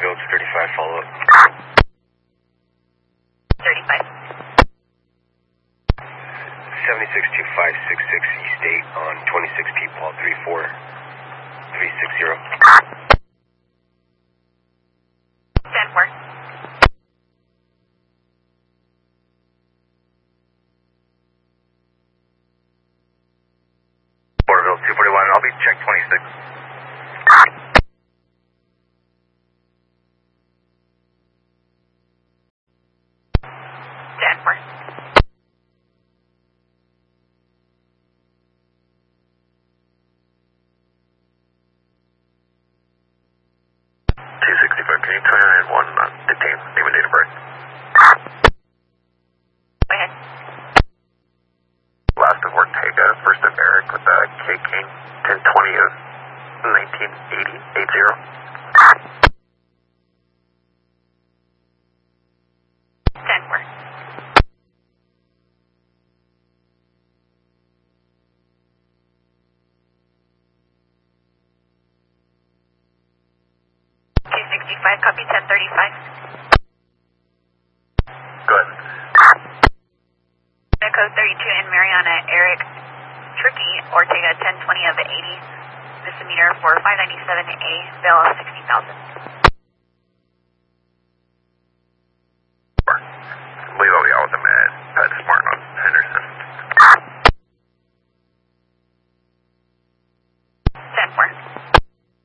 Phillips 35, follow up. 35. 762566 East 8 on 26 Paul 34360. 10-4. Porterville 241, I'll be check 26. Can you turn in one detained, name and date of birth? Go ahead. Last of Ortega, first of Eric with K King, 10/20 of 1980, 80. 10-4. Copy 1035. Good. Code 32 in Mariana, Eric Tricky, Ortega 1020 of 80, misdemeanor for 597A, bail of $60,000.